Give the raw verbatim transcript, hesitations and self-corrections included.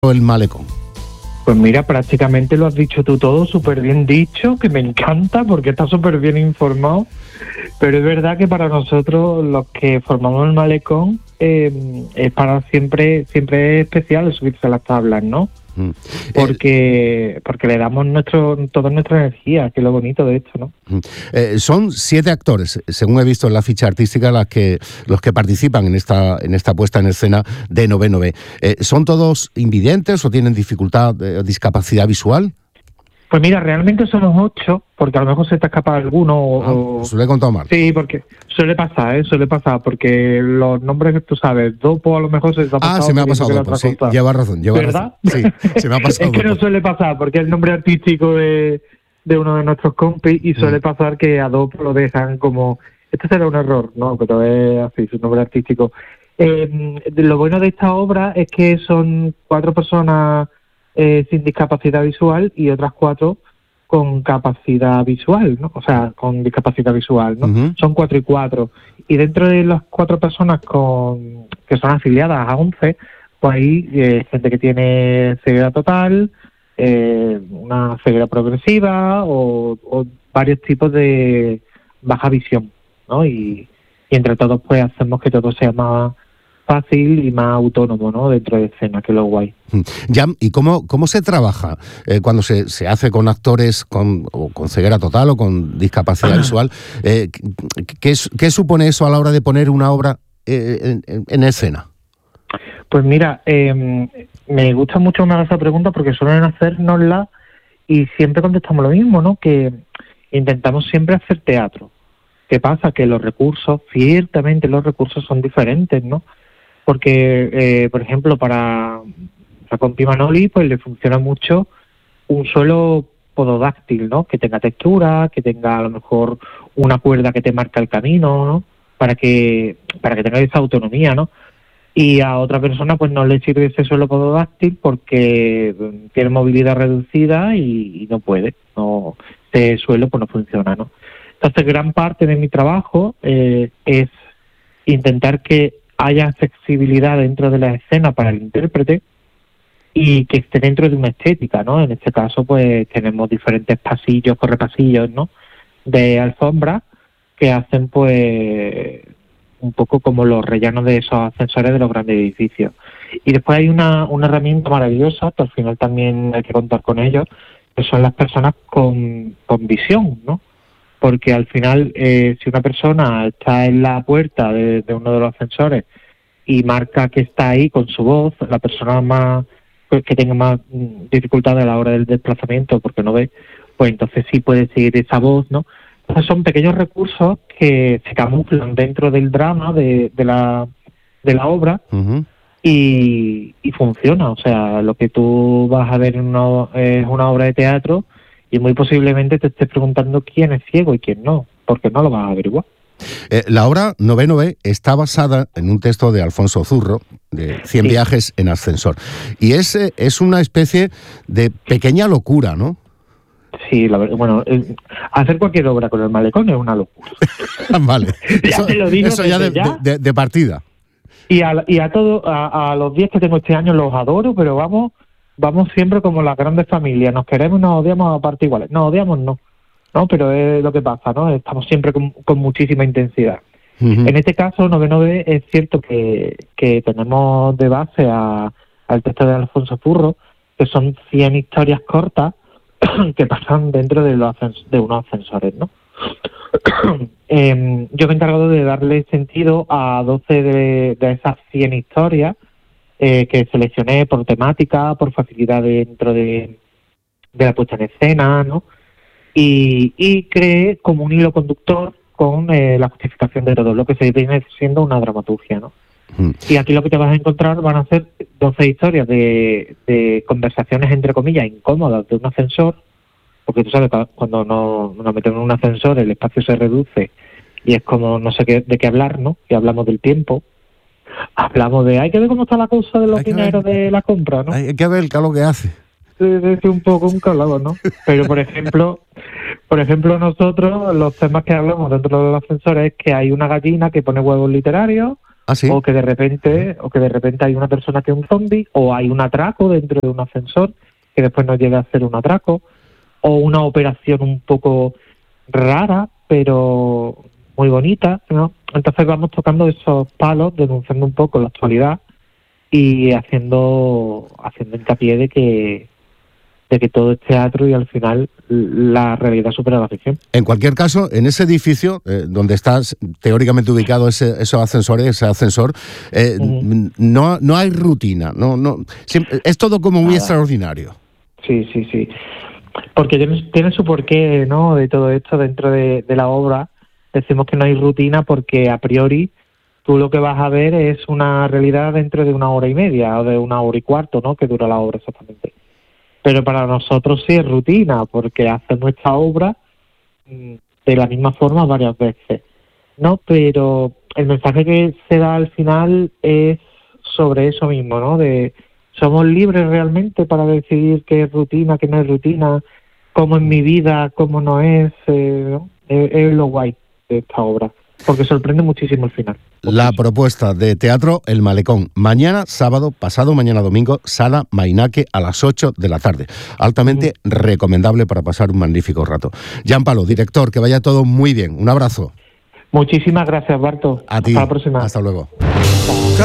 el malecón? Pues mira, prácticamente lo has dicho tú todo, súper bien dicho, que me encanta porque está súper bien informado. Pero es verdad que para nosotros, los que formamos el malecón, eh, es para siempre, siempre es especial subirse a las tablas, ¿no? Mm. Porque porque le damos nuestro toda nuestra energía, que es lo bonito de esto, ¿no? Eh, son siete actores, según he visto en la ficha artística, las que los que participan en esta en esta puesta en escena de noveno B. Eh, ¿Son todos invidentes o tienen dificultad o eh, discapacidad visual? Pues mira, realmente somos ocho, porque a lo mejor se te escapa alguno o... Ah, pues lo he contado mal. Sí, porque suele pasar, ¿eh? Suele pasar, porque los nombres que tú sabes, Dopo a lo mejor se te ha pasado... Ah, se me ha pasado Dopo, sí, lleva razón, lleva ¿verdad? razón. Sí, se me ha pasado Es que no suele pasar, porque es el nombre artístico de, de uno de nuestros compis, y suele mm. pasar que a Dopo lo dejan como... Esto será un error, ¿no? Pero es así, su nombre artístico. Eh, lo bueno de esta obra es que son cuatro personas... Eh, sin discapacidad visual y otras cuatro con capacidad visual, ¿no? O sea, con discapacidad visual, ¿no? Uh-huh. Son cuatro y cuatro. Y dentro de las cuatro personas con que son afiliadas a once, pues hay eh, gente que tiene ceguera total, eh, una ceguera progresiva o, o varios tipos de baja visión, ¿no? Y, y entre todos pues hacemos que todo sea más fácil y más autónomo, ¿no? Dentro de escena, que es lo guay. Ya, ¿y cómo, cómo se trabaja eh, cuando se, se hace con actores con, o con ceguera total o con discapacidad visual? Eh, ¿qué, ¿Qué supone eso a la hora de poner una obra eh, en, en escena? Pues mira, eh, me gusta mucho más esa pregunta porque suelen hacérnosla y siempre contestamos lo mismo, ¿no? Que intentamos siempre hacer teatro. ¿Qué pasa? Que los recursos, ciertamente los recursos son diferentes, ¿no? Porque, eh, por ejemplo, para la compi Manoli, pues le funciona mucho un suelo pododáctil, ¿no? Que tenga textura, que tenga a lo mejor una cuerda que te marca el camino, ¿no? Para que para que tenga esa autonomía, ¿no? Y a otra persona, pues no le sirve ese suelo pododáctil porque tiene movilidad reducida y, y no puede, no, ese suelo pues no funciona, ¿no? Entonces, gran parte de mi trabajo eh, es intentar que haya flexibilidad dentro de la escena para el intérprete y que esté dentro de una estética, ¿no? En este caso, pues tenemos diferentes pasillos, correpasillos, ¿no? De alfombra que hacen, pues, un poco como los rellenos de esos ascensores de los grandes edificios. Y después hay una, una herramienta maravillosa, que al final también hay que contar con ellos, que son las personas con, con visión, ¿no? Porque al final, eh, si una persona está en la puerta de, de uno de los ascensores y marca que está ahí con su voz, la persona más pues, que tenga más dificultad a la hora del desplazamiento porque no ve, pues entonces sí puede seguir esa voz, ¿no? Entonces son pequeños recursos que se camuflan dentro del drama de, de la de la obra uh-huh. y, y funciona. O sea, lo que tú vas a ver en una, es una obra de teatro y muy posiblemente te estés preguntando quién es ciego y quién no, porque no lo vas a averiguar. Eh, la obra noveno B está basada en un texto de Alfonso Zurro, de Cien sí. viajes en ascensor. Y es, eh, es una especie de pequeña locura, ¿no? Sí, la verdad, bueno, eh, hacer cualquier obra con el malecón es una locura. Vale. ya eso, te lo digo eso ya de, ya. De, de partida. Y a, y a todos, a, a los diez que tengo este año los adoro, pero vamos... Vamos siempre como las grandes familias, nos queremos y nos odiamos a partes iguales. No, odiamos no, no, pero es lo que pasa, ¿no? Estamos siempre con, con muchísima intensidad. Uh-huh. En este caso, noveno B, es cierto que, que tenemos de base a, al texto de Alfonso Zurro, que son cien historias cortas que pasan dentro de, los ascens- de unos ascensores, ¿no? eh, yo me he encargado de darle sentido a doce de, de esas cien historias, Eh, que seleccioné por temática, por facilidad dentro de, de la puesta en escena, ¿no? Y, y creé como un hilo conductor con eh, la justificación de todo lo que se viene siendo una dramaturgia, ¿no? Mm. Y aquí lo que te vas a encontrar van a ser doce historias de, de conversaciones, entre comillas, incómodas de un ascensor, porque tú sabes, cuando nos, nos metemos en un ascensor el espacio se reduce y es como no sé qué, de qué hablar, ¿no? Y hablamos del tiempo. Hablamos de, hay que ver cómo está la cosa de los hay dineros ver, de la compra, ¿no? Hay que ver qué es lo que hace. Es un poco un calado, ¿no? Pero, por ejemplo, por ejemplo, nosotros, los temas que hablamos dentro de los ascensores es que hay una gallina que pone huevos literarios, ¿Ah, sí? o que de repente, o que de repente hay una persona que es un zombie, o hay un atraco dentro de un ascensor que después no llega a ser un atraco, o una operación un poco rara, pero muy bonita, ¿no? Entonces vamos tocando esos palos, denunciando un poco la actualidad y haciendo haciendo hincapié de que de que todo es teatro y al final la realidad supera la ficción. En cualquier caso, en ese edificio eh, donde estás teóricamente ubicado ese, esos ascensores, ese ascensor, eh, uh-huh. no, no hay rutina, no, no, siempre, es todo como muy Nada. extraordinario. Sí, sí, sí. Porque tiene, tiene su porqué, ¿no? De todo esto dentro de, de la obra. Decimos que no hay rutina porque a priori tú lo que vas a ver es una realidad dentro de una hora y media o de una hora y cuarto, ¿no? Que dura la obra exactamente. Pero para nosotros sí es rutina, porque hacemos nuestra obra de la misma forma varias veces, ¿no? Pero el mensaje que se da al final es sobre eso mismo, ¿no? De somos libres realmente para decidir qué es rutina, qué no es rutina, cómo es mi vida, cómo no es, eh, ¿no? es, es lo guay de esta obra. Porque sorprende muchísimo el final. La propuesta de teatro El Malecón. Mañana, sábado, pasado mañana domingo, Sala Mainaque a las ocho de la tarde. Altamente mm. recomendable para pasar un magnífico rato. Jean Palo, director, que vaya todo muy bien. Un abrazo. Muchísimas gracias, Barto. A ti. Hasta la próxima. Hasta luego.